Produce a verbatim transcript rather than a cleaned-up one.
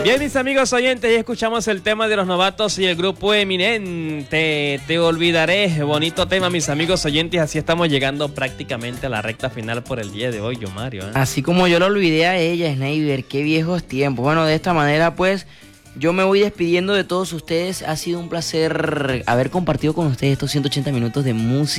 Bien, mis amigos oyentes, ya escuchamos el tema de los novatos y el grupo eminente. Te olvidaré. Bonito tema, mis amigos oyentes. Así estamos llegando prácticamente a la recta final por el día de hoy, yo Mario. ¿eh? Así como yo lo olvidé a ella, Sneider. Qué viejos tiempos. Bueno, de esta manera, pues, yo me voy despidiendo de todos ustedes. Ha sido un placer haber compartido con ustedes estos ciento ochenta minutos de música.